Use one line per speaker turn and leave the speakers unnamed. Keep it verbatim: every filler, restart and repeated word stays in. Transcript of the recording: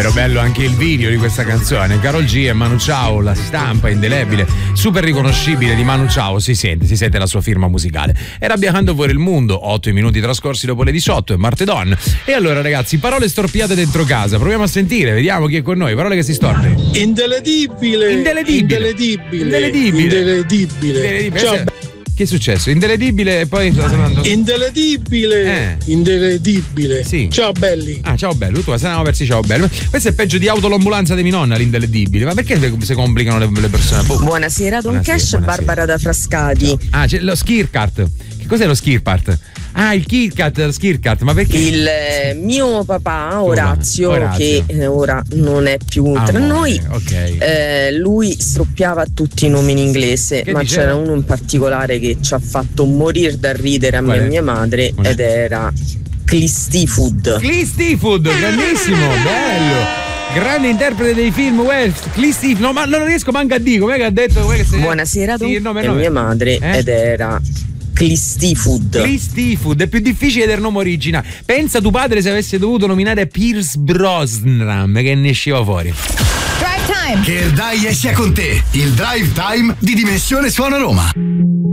vero, bello anche il video di questa canzone. Karol G e Manu Chao, la stampa indelebile, super riconoscibile di Manu Chao, si sente, si sente la sua firma musicale. Era Viajando por il Mundo, otto minuti trascorsi dopo le diciotto, è Martedon. E allora ragazzi, parole storpiate dentro casa, proviamo a sentire, vediamo chi è con noi, parole che si storpiano.
Indeledibile.
Indeledibile.
Indeledibile.
Indeledibile.
Indeledibile.
Indeledibile.
Ciao.
Che è successo? Indeledibile e poi sto andando...
Indeledibile.
Eh.
Indeledibile.
Sì.
Ciao belli.
Ah, ciao bello, tu andiamo verso ciao bello. Questo è peggio di autolambulanza di mia nonna, l'indeledibile. Ma perché si complicano le, le persone? Boh.
Buonasera Don
Buonasera,
Cash,
buonasera.
Barbara da Frascati.
Ah, c'è lo Skirkart. Che cos'è lo Skirkart? Ah, il KitKat, lo Skirkart, ma perché?
Il eh, mio papà Orazio,
Orazio.
che eh, ora non è più
Ah,
tra
amore,
noi,
ok.
eh, lui stroppiava tutti i nomi in inglese,
Che
ma
diceva?
c'era uno in particolare che ci ha fatto morire da ridere a me
Qual
e
è?
a mia madre,
Qual è?
ed era Clistifood.
Clistifood, grandissimo, bello. Grande interprete dei film West, Clistifood. No, ma non riesco manco a dire, com'è che ha detto? Com'è che si...
Buonasera Don
Sì, il nome,
e
il nome.
mia madre,
Eh?
ed era Clistifood.
Clistifood, è più difficile del nome originale. Pensa tuo padre se avesse dovuto nominare Pierce Brosnan, che ne usciva fuori.
Drive Time. Che il dai sia con te. Il Drive Time di Dimensione Suona Roma.